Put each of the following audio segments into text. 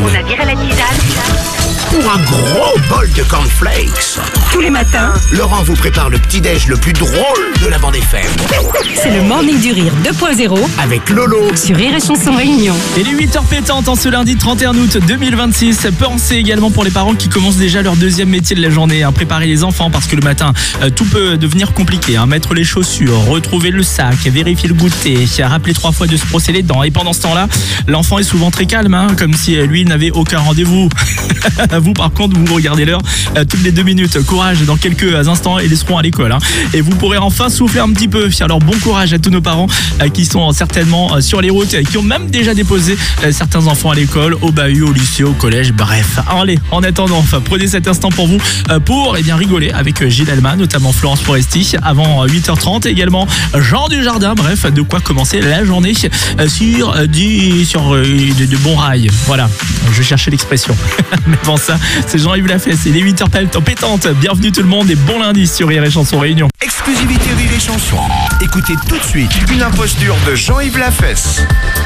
On a viré la tisane. Pour un gros bol de cornflakes. Tous les matins, Laurent vous prépare le petit-déj le plus drôle de la bande FM. c'est le Morning du Rire 2.0 Avec Lolo. sur Rire et Chanson Réunion. Et les 8h pétantes en ce lundi 31 août 2026. Pensez également pour les parents qui commencent déjà leur deuxième métier de la journée. Préparer les enfants parce que le matin, tout peut devenir compliqué. Mettre les chaussures, retrouver le sac, vérifier le goûter, rappeler 3 fois de se brosser les dents. Et pendant ce temps-là, l'enfant est souvent très calme, comme si lui n'avait aucun rendez-vous. Vous par contre, vous regardez l'heure toutes les 2 minutes. Courage, dans quelques instants, ils seront à l'école. Et vous pourrez enfin souffler un petit peu. Alors bon courage à tous nos parents qui sont certainement sur les routes, qui ont même déjà déposé certains enfants à l'école, au bahut, au lycée, au collège, bref. Allez, en attendant, prenez cet instant pour vous, pour rigoler avec Gilles Alma, notamment Florence Foresti, avant 8h30, également Jean Dujardin, bref, de quoi commencer la journée sur de bons rails. Voilà, je cherchais l'expression. Mais avant ça, c'est Jean-Yves Lafesse et les 8h pétantes. Bienvenue tout le monde et bon lundi sur Rire et Chanson Réunion. Exclusivité Rire et Chanson. Écoutez tout de suite une imposture de Jean-Yves Lafesse.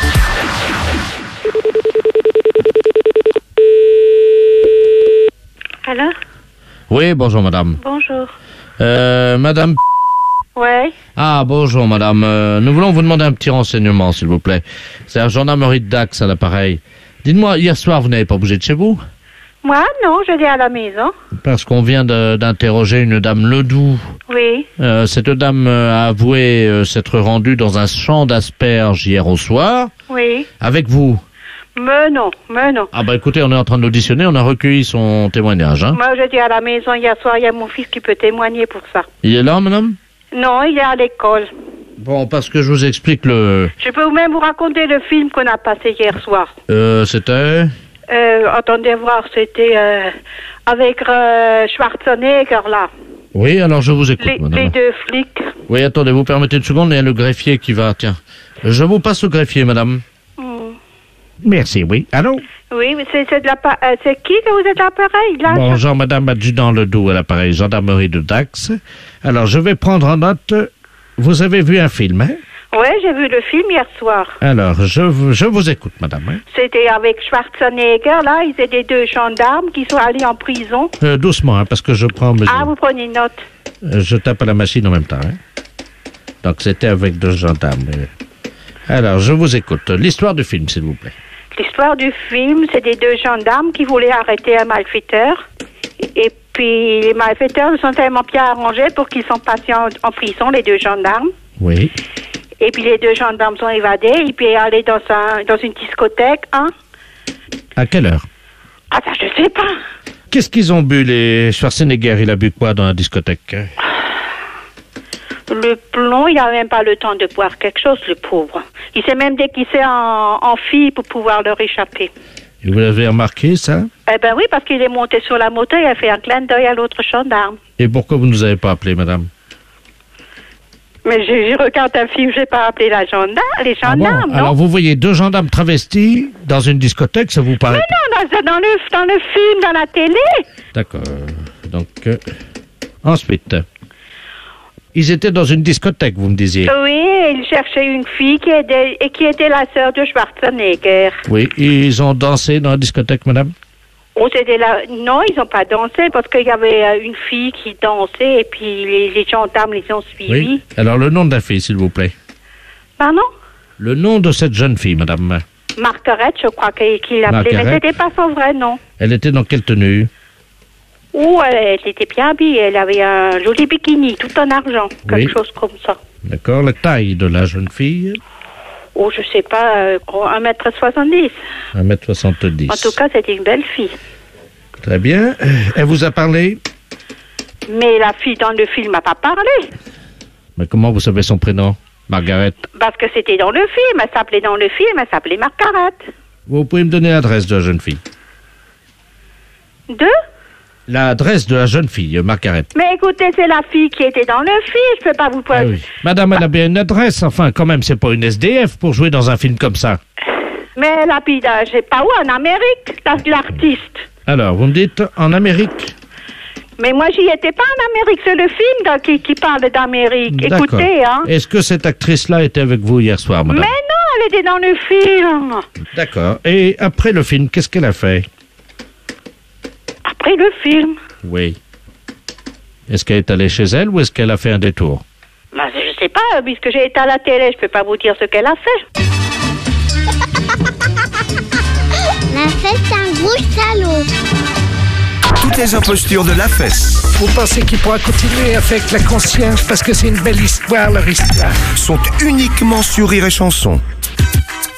Alors? Oui, bonjour madame. Bonjour. Madame... Ouais. Ah, bonjour madame. Nous voulons vous demander un petit renseignement, s'il vous plaît. C'est la gendarmerie de Dax à l'appareil. Dites-moi, hier soir, vous n'avez pas bougé de chez vous? Moi, non, je vais à la maison. Parce qu'on vient d'interroger une dame Ledoux. Oui. Cette dame a avoué s'être rendue dans un champ d'asperges hier au soir. Oui. Avec vous. Mais non. Ah bah écoutez, on est en train de l'auditionner, on a recueilli son témoignage. Moi, je dis à la maison hier soir, il y a mon fils qui peut témoigner pour ça. Il est là, madame? Non, il est à l'école. Bon, parce que je vous explique le... Je peux même vous raconter le film qu'on a passé hier soir. C'était... Attendez voir, c'était avec Schwarzenegger, là. Oui, alors je vous écoute, madame. Les 2 flics. Oui, attendez, vous permettez une seconde, il y a le greffier qui va... Tiens, je vous passe au greffier, madame. Merci, oui. Allô? Oui, mais c'est qui que vous êtes à l'appareil, là? Bonjour, madame adjudant Ledoux à l'appareil, gendarmerie de Dax. Alors, je vais prendre en note... Vous avez vu un film, hein? Oui, j'ai vu le film hier soir. Alors, je vous écoute, madame. Hein? C'était avec Schwarzenegger, là. Ils étaient 2 gendarmes qui sont allés en prison. Doucement, parce que je prends mesure. Ah, vous prenez une note. Je tape à la machine en même temps. Donc, c'était avec 2 gendarmes. Alors, je vous écoute. L'histoire du film, s'il vous plaît. L'histoire du film, c'est des 2 gendarmes qui voulaient arrêter un malfaiteur. Et puis, les malfaiteurs se sont tellement bien arrangés pour qu'ils sont passés en prison, les 2 gendarmes. Oui. Et puis, les 2 gendarmes sont évadés et puis allés dans une discothèque, À quelle heure? Ah, ça, je sais pas. Qu'est-ce qu'ils ont bu, les Schwarzenegger? Il a bu quoi dans la discothèque? Le plomb, il n'a même pas le temps de boire quelque chose, le pauvre. Il s'est même déguisé en fille pour pouvoir leur échapper. Et vous l'avez remarqué, ça? Eh ben oui, parce qu'il est monté sur la moto et a fait un clin d'œil à l'autre gendarme. Et pourquoi vous ne nous avez pas appelé, madame? Mais je regarde un film, je n'ai pas appelé les gendarmes, Ah bon? non? Alors vous voyez 2 gendarmes travestis dans une discothèque, ça vous paraît... Mais non, dans le film, dans la télé. D'accord. Donc, ensuite, ils étaient dans une discothèque, vous me disiez? Oui, ils cherchaient une fille qui était la sœur de Schwarzenegger. Oui, ils ont dansé dans la discothèque, madame? Oh, c'était là. Non, ils n'ont pas dansé parce qu'il y avait une fille qui dansait et puis les gendarmes les ont suivis. Oui. Alors, le nom de la fille, s'il vous plaît. Pardon? Le nom de cette jeune fille, madame. Margaret, je crois qu'il l'appelait, Margaret. mais c'était pas son vrai nom. Elle était dans quelle tenue? Oh, elle était bien habillée, elle avait un joli bikini, tout en argent, quelque Oui. chose comme ça. D'accord, la taille de la jeune fille? Oh, je sais pas, 1m70. 1m70. En tout cas, c'était une belle fille. Très bien. Elle vous a parlé? Mais la fille dans le film n'a pas parlé. Mais comment vous savez son prénom? Margaret. Parce que c'était dans le film, elle s'appelait dans le film, elle s'appelait Margaret. Vous pouvez me donner l'adresse de la jeune fille? L'adresse de la jeune fille, Margaret. Mais écoutez, c'est la fille qui était dans le film, je peux pas vous poser. Ah oui. Madame, elle a bien une adresse, enfin, quand même, c'est pas une SDF pour jouer dans un film comme ça. Mais elle habite, je sais pas où, en Amérique, l'artiste. Alors, vous me dites, en Amérique? Mais moi, j'y étais pas en Amérique, c'est le film qui parle d'Amérique. D'accord. Écoutez, hein. Est-ce que cette actrice-là était avec vous hier soir, madame? Mais non, elle était dans le film. D'accord. Et après le film, qu'est-ce qu'elle a fait? Après le film. Oui. Est-ce qu'elle est allée chez elle ou est-ce qu'elle a fait un détour? Bah, je sais pas, puisque j'ai été à la télé, je peux pas vous dire ce qu'elle a fait. La fesse, c'est un gros salaud. Toutes les impostures de la fesse Vous pensez qu'il pourra continuer avec la conscience parce que c'est une belle histoire, leur histoire. sont uniquement sur Rire et Chanson.